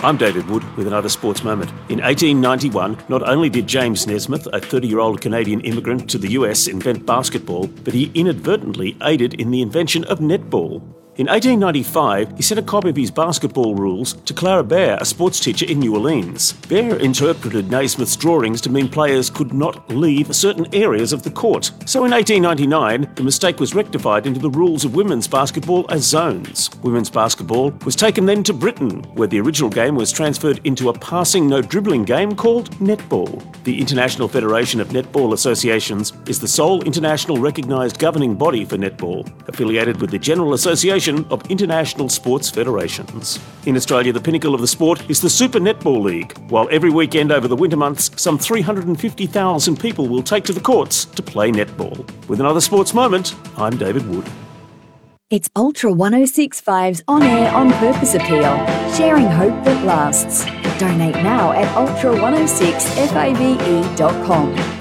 I'm David Wood with another sports moment. In 1891, not only did James Nesmith, a 30-year-old Canadian immigrant to the US, invent basketball, but he inadvertently aided in the invention of netball. In 1895, he sent a copy of his basketball rules to Clara Bear, a sports teacher in New Orleans. Bear interpreted Naismith's drawings to mean players could not leave certain areas of the court. So in 1899, the mistake was rectified into the rules of women's basketball as zones. Women's basketball was taken then to Britain, where the original game was transferred into a passing no dribbling game called netball. The International Federation of Netball Associations is the sole international recognised governing body for netball, affiliated with the General Association of International Sports Federations. In Australia, the pinnacle of the sport is the Super Netball League, while every weekend over the winter months, some 350,000 people will take to the courts to play netball. With another sports moment, I'm David Wood. It's Ultra 106.5's On Air On Purpose appeal, sharing hope that lasts. Donate now at ultra106fave.com.